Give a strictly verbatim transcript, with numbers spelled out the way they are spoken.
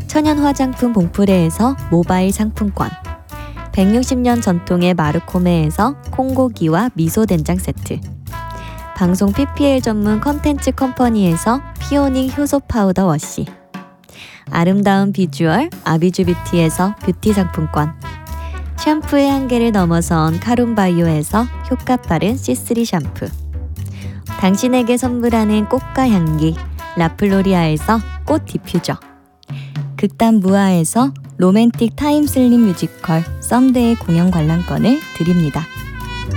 천연 화장품 봉프레에서 모바일 상품권, 백육십 년 전통의 마르코메에서 콩고기와 미소된장 세트, 방송 피피엘 전문 컨텐츠 컴퍼니에서 피오닉 효소 파우더 워시, 아름다운 비주얼 아비주뷰티에서 뷰티 상품권, 샴푸의 한계를 넘어선 카론바이오에서 효과 빠른 씨쓰리 샴푸, 당신에게 선물하는 꽃과 향기 라플로리아에서 꽃 디퓨저, 극단 무아에서 로맨틱 타임슬립 뮤지컬 썸데이 공연 관람권을 드립니다.